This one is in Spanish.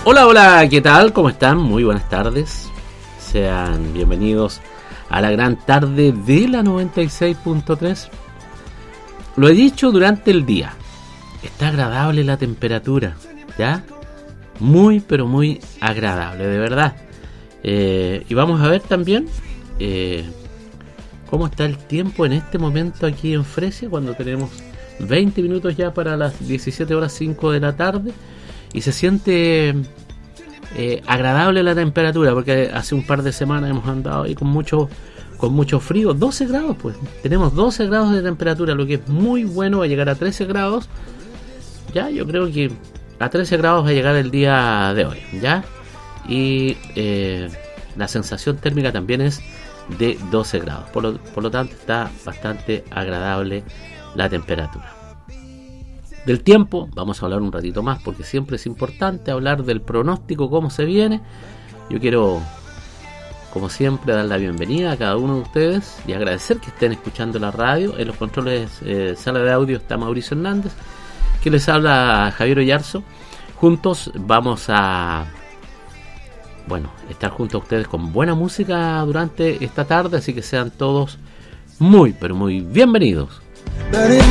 Hola, hola, ¿qué tal? ¿Cómo están? Muy buenas tardes. Sean bienvenidos a la gran tarde de la 96.3. Lo he dicho durante el día. Está agradable la temperatura, ¿ya? Muy, pero muy agradable, de verdad. Y vamos a ver también cómo está el tiempo en este momento aquí en Fresia, cuando tenemos 20 minutos ya para las 17 horas 5 de la tarde. Y se siente agradable la temperatura, porque hace un par de semanas hemos andado ahí con mucho frío. 12 grados, pues. Tenemos 12 grados de temperatura, lo que es muy bueno. Va a llegar a 13 grados. Ya, yo creo que a 13 grados va a llegar el día de hoy, ¿ya? Y la sensación térmica también es de 12 grados. Por lo tanto, está bastante agradable la temperatura. Del tiempo vamos a hablar un ratito más, porque siempre es importante hablar del pronóstico, cómo se viene. Yo quiero, como siempre, dar la bienvenida a cada uno de ustedes y agradecer que estén escuchando la radio. En los controles sala de audio está Mauricio Hernández, que les habla Javier Oyarzo. Juntos vamos a estar junto a ustedes con buena música durante esta tarde, así que sean todos muy, pero muy bienvenidos.